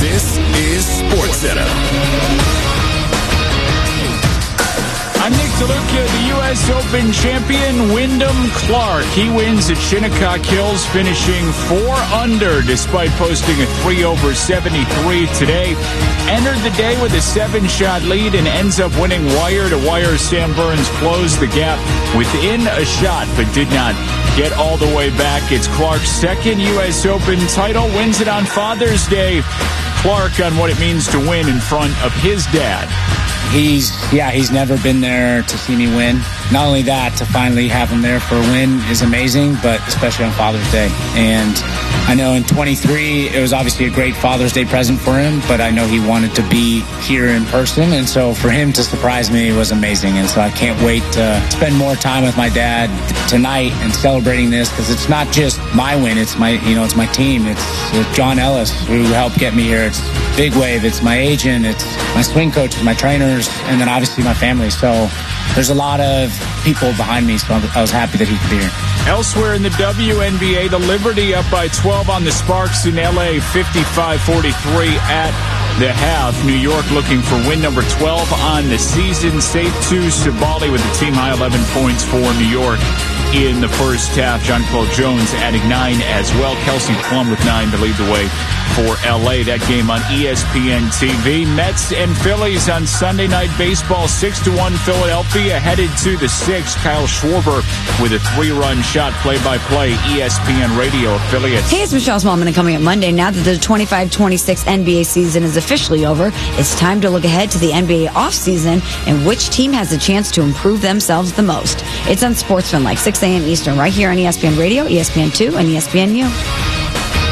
This is SportsCenter. I'm Nick DeLuca, the U.S. Open champion Wyndham Clark. He wins at Shinnecock Hills, finishing 4 under despite posting a 3 over 73 today. Entered the day with a 7-shot lead and ends up winning wire to wire. Sam Burns closed the gap within a shot, but did not get all the way back. It's Clark's second U.S. Open title, wins it on Father's Day. Clark on what it means to win in front of his dad. He's never been there to see me win. Not only that, to finally have him there for a win is amazing, but especially on Father's Day. And I know in 23, it was obviously a great Father's Day present for him, but I know he wanted to be here in person. And so for him to surprise me was amazing. And so I can't wait to spend more time with my dad tonight and celebrating this, because it's not just my win. It's my team. It's John Ellis who helped get me here. It's Big Wave. It's my agent. It's my swing coaches, my trainers, and then obviously my family. So there's a lot of people behind me, so I was happy that he could be here. Elsewhere in the WNBA, the Liberty up by 12 on the Sparks in L.A., 55-43 at the half. New York looking for win number 12 on the season. Safe to Sabali with the team high 11 points for New York in the first half. Jonquel Jones adding 9 as well. Kelsey Plum with 9 to lead the way for L.A. That game on ESPN TV. Mets and Phillies on Sunday Night Baseball. 6-1 Philadelphia headed to the 6th. Kyle Schwarber with a 3-run shot. Play-by-play ESPN Radio affiliate. Hey, it's Michelle Smallman, and coming up Monday, now that the 25-26 NBA season is officially over, it's time to look ahead to the NBA offseason and which team has a chance to improve themselves the most. It's on Sportsman, like 6 a.m. Eastern, right here on ESPN Radio, ESPN2, and ESPNU.